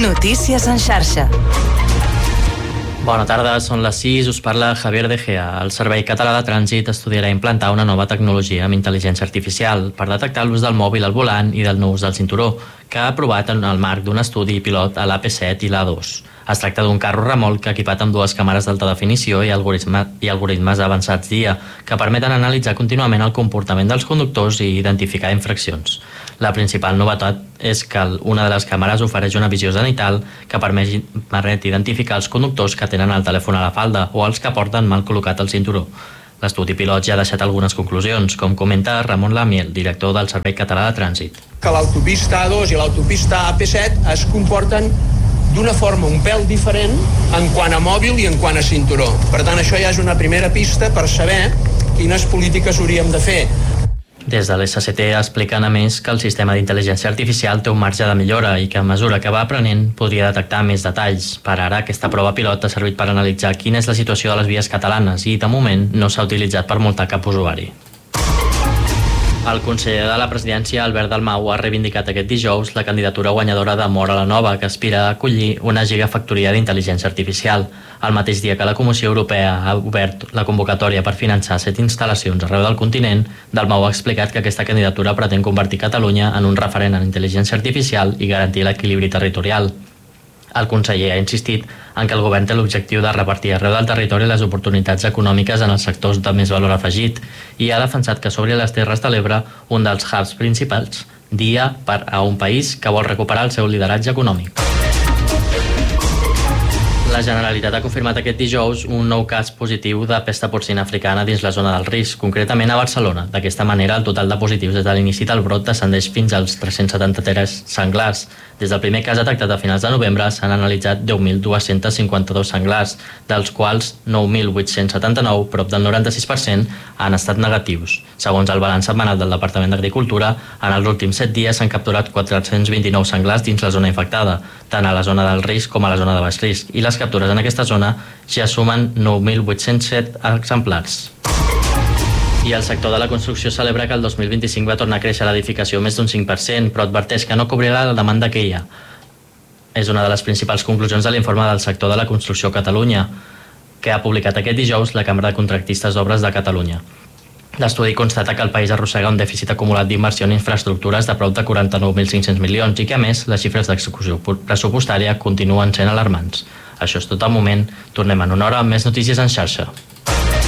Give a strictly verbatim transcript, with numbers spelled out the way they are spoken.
Notícies en xarxa. Bona tarda, són les sis, us parla Javier De Gea. El Servei Català de Trànsit estudiarà implantar una nova tecnologia amb intel·ligència artificial per detectar l'ús del mòbil al volant i del no ús del cinturó, que ha aprovat en el marc d'un estudi pilot a l'A P set i l'A dos. Es tracta d'un carro remolc equipat amb dues càmeres d'alta definició i, algoritme, i algoritmes avançats d'I A que permeten analitzar contínuament el comportament dels conductors i identificar infraccions. La principal novetat és que una de les càmeres ofereix una visió zenital que permet, permet identificar els conductors que tenen el telèfon a la falda o els que porten mal col·locat el cinturó. L'estudi pilot ja ha deixat algunes conclusions, com comenta Ramon Lamiel, director del Servei Català de Trànsit. Que l'autopista A dos i l'autopista A P set es comporten d'una forma un pèl diferent en quant a mòbil i en quant a cinturó. Per tant, això ja és una primera pista per saber quines polítiques hauríem de fer. Des de l'S C T expliquen a més que el sistema d'intel·ligència artificial té un marge de millora i que a mesura que va aprenent podria detectar més detalls. Per ara, aquesta prova pilot ha servit per analitzar quina és la situació de les vies catalanes i, de moment, no s'ha utilitzat per multar cap usuari. El conseller de la presidència, Albert Dalmau, ha reivindicat aquest dijous la candidatura guanyadora de Móra la Nova, que aspira a acollir una gigafactoria d'intel·ligència artificial. El mateix dia que la Comissió Europea ha obert la convocatòria per finançar set instal·lacions arreu del continent, Dalmau ha explicat que aquesta candidatura pretén convertir Catalunya en un referent en intel·ligència artificial i garantir l'equilibri territorial. El conseller ha insistit en que el govern té l'objectiu de repartir arreu del territori les oportunitats econòmiques en els sectors de més valor afegit i ha defensat que s'obri a les Terres de l'Ebre un dels hubs principals d'I A per a un país que vol recuperar el seu lideratge econòmic. La Generalitat ha confirmat aquest dijous un nou cas positiu de pesta porcina africana dins la zona del risc, concretament a Barcelona. D'aquesta manera, el total de positius des de l'inici del brot descendeix fins als tres-cents setanta-tres senglars. Des del primer cas detectat a finals de novembre s'han analitzat deu mil dos-cents cinquanta-dos senglars, dels quals nou mil vuit-cents setanta-nou, prop del noranta-sis per cent, han estat negatius. Segons el balanç setmanal del Departament d'Agricultura, en els últims set dies s'han capturat quatre-cents vint-i-nou senglars dins la zona infectada, tant a la zona del risc com a la zona de baix risc, i les captures en aquesta zona ja sumen nou mil vuit-cents set exemplars. I el sector de la construcció celebra que el dos mil vint-i-cinc va tornar a créixer l'edificació més d'un cinc per cent, però adverteix que no cobrirà la demanda que hi ha. És una de les principals conclusions de l'informe del sector de la construcció a Catalunya, que ha publicat aquest dijous la Cambra de Contractistes d'Obres de Catalunya. L'estudi constata que el país arrossega un dèficit acumulat d'inversió en infraestructures de prop de quaranta-nou mil cinc-cents milions i que, a més, les xifres d'execució pressupostària continuen sent alarmants. Això és tot al moment. Tornem en una hora amb més notícies en xarxa.